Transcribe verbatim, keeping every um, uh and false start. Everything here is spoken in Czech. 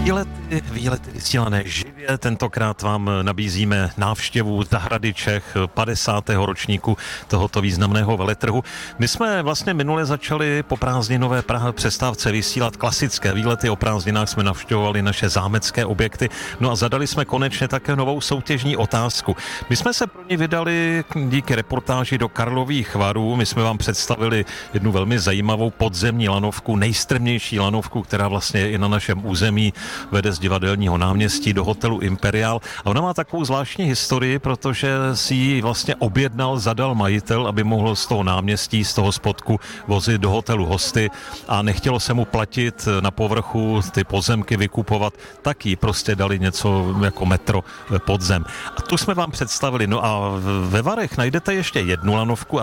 Výlety, výlety vysílané živě. Tentokrát vám nabízíme návštěvu zahrady Čech padesátého ročníku tohoto významného veletrhu. My jsme vlastně minule začali po prázdninové Praha přestávce vysílat klasické výlety. O prázdninách jsme navštěvovali naše zámecké objekty. No a zadali jsme konečně také novou soutěžní otázku. My jsme se pro ní vydali díky reportáži do Karlových Varů. My jsme vám představili jednu velmi zajímavou podzemní lanovku, nejstrmější lanovku, která vlastně je i na našem území, vede z Divadelního náměstí do hotelu Imperial. A ona má takovou zvláštní historii, protože si ji vlastně objednal, zadal majitel, aby mohl z toho náměstí, z toho spodku vozit do hotelu hosty a nechtělo se mu platit na povrchu ty pozemky vykupovat, tak jí prostě dali něco jako metro podzem. A tu jsme vám představili. No a ve Varech najdete ještě jednu lanovku a